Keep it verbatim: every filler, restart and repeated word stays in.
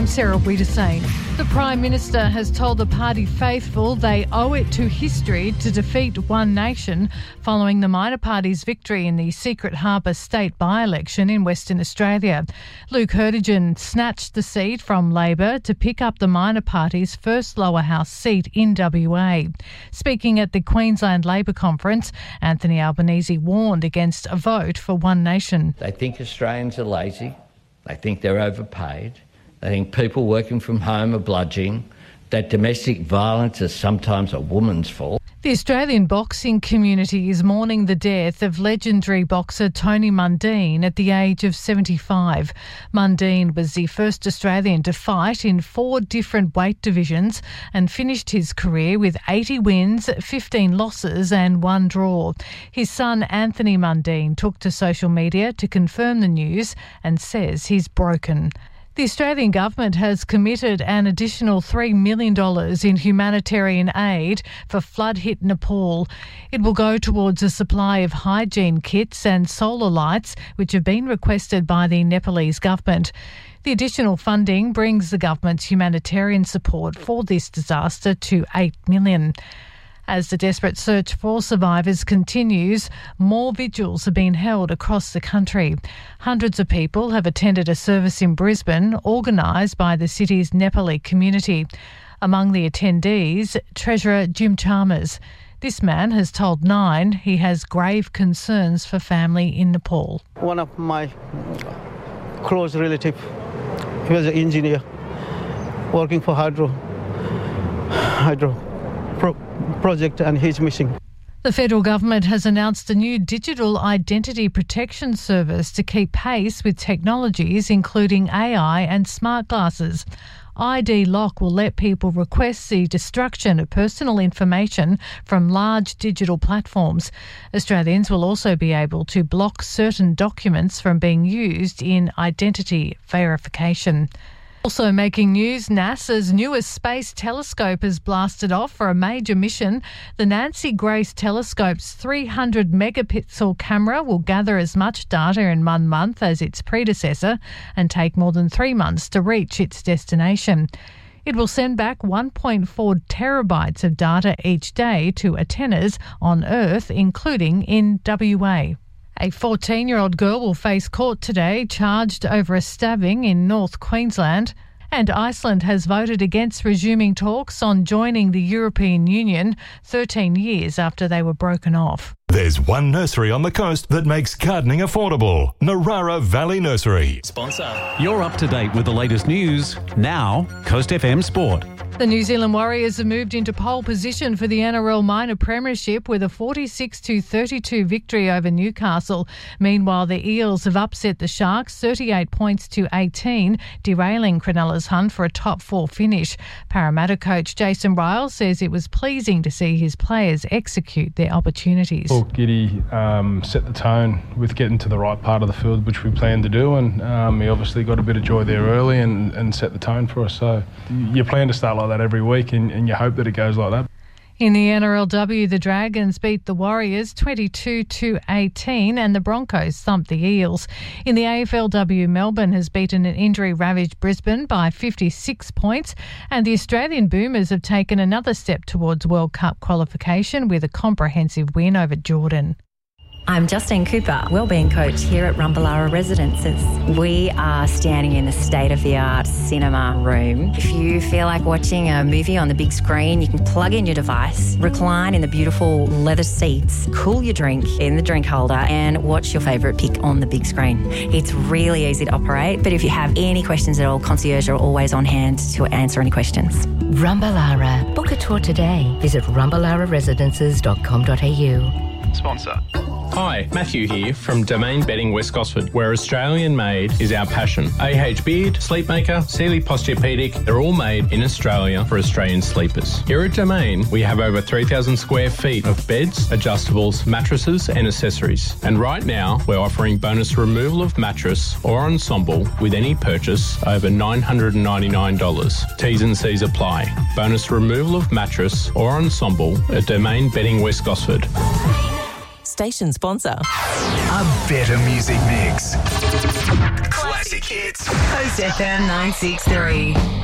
I'm Sarah Wiedersane. The Prime Minister has told the party faithful they owe it to history to defeat One Nation following the minor party's victory in the Secret Harbour state by-election in Western Australia. Luke Hertigan snatched the seat from Labor to pick up the minor party's first lower house seat in W A. Speaking at the Queensland Labor conference, Anthony Albanese warned against a vote for One Nation. They think Australians are lazy. They think they're overpaid. They think people working from home are bludgeoning, that domestic violence is sometimes a woman's fault. The Australian boxing community is mourning the death of legendary boxer Tony Mundine at the age of seventy-five. Mundine was the first Australian to fight in four different weight divisions and finished his career with eighty wins, fifteen losses and one draw. His son Anthony Mundine took to social media to confirm the news and says he's broken. The Australian government has committed an additional three million dollars in humanitarian aid for flood-hit Nepal. It will go towards a supply of hygiene kits and solar lights, which have been requested by the Nepalese government. The additional funding brings the government's humanitarian support for this disaster to eight million dollars. As the desperate search for survivors continues, more vigils are being held across the country. Hundreds of people have attended a service in Brisbane organised by the city's Nepali community. Among the attendees, Treasurer Jim Chalmers. This man has told Nine he has grave concerns for family in Nepal. One of my close relatives, he was an engineer working for Hydro. Hydro. Pro- project and he's missing. The federal government has announced a new digital identity protection service to keep pace with technologies including A I and smart glasses. I D Lock will let people request the destruction of personal information from large digital platforms. Australians will also be able to block certain documents from being used in identity verification. Also making news, NASA's newest space telescope has blasted off for a major mission. The Nancy Grace Telescope's three hundred megapixel camera will gather as much data in one month as its predecessor and take more than three months to reach its destination. It will send back one point four terabytes of data each day to antennas on Earth, including in W A. A fourteen-year-old girl will face court today charged over a stabbing in North Queensland. And Iceland has voted against resuming talks on joining the European Union thirteen years after they were broken off. There's one nursery on the coast that makes gardening affordable. Narara Valley Nursery. Sponsor. You're up to date with the latest news. Now, Coast F M Sport. The New Zealand Warriors have moved into pole position for the N R L Minor Premiership with a forty-six to thirty-two victory over Newcastle. Meanwhile, the Eels have upset the Sharks thirty-eight points to eighteen, derailing Cronulla's hunt for a top four finish. Parramatta coach Jason Ryall says it was pleasing to see his players execute their opportunities. Paul Giddy um, set the tone with getting to the right part of the field, which we planned to do, and um, he obviously got a bit of joy there early and, and set the tone for us. So you plan to start like that every week and, and you hope that it goes like that. In the N R L W, the Dragons beat the Warriors twenty-two to eighteen and the Broncos thumped the Eels. In the A F L W, Melbourne has beaten an injury-ravaged Brisbane by fifty-six points and the Australian Boomers have taken another step towards World Cup qualification with a comprehensive win over Jordan. I'm Justine Cooper, Wellbeing Coach here at Rumballara Residences. We are standing in the state-of-the-art cinema room. If you feel like watching a movie on the big screen, you can plug in your device, recline in the beautiful leather seats, cool your drink in the drink holder and watch your favourite pick on the big screen. It's really easy to operate, but if you have any questions at all, concierge are always on hand to answer any questions. Rumballara. Book a tour today. Visit rumballara residences dot com dot a u. Sponsor. Hi, Matthew here from Domain Bedding West Gosford, where Australian made is our passion. A H Beard, Sleepmaker, Sealy Posturepedic, they're all made in Australia for Australian sleepers. Here at Domain, we have over three thousand square feet of beds, adjustables, mattresses and accessories. And right now, we're offering bonus removal of mattress or ensemble with any purchase over nine hundred ninety-nine dollars. T's and C's apply. Bonus removal of mattress or ensemble at Domain Bedding West Gosford. Station sponsor. A better music mix. Classic hits. Coast F M nine six three.